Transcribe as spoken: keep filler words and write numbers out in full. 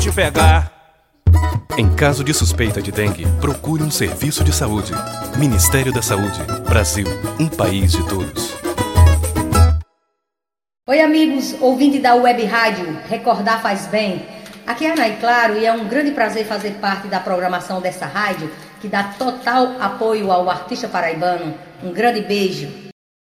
te pegar. Em caso de suspeita de dengue, procure um serviço de saúde. Ministério da Saúde. Brasil, um país de todos. Oi, amigos, ouvinte da Web Rádio Recordar Faz Bem. Aqui é a Ana Claro e é um grande prazer fazer parte da programação dessa rádio que dá total apoio ao artista paraibano. Um grande beijo.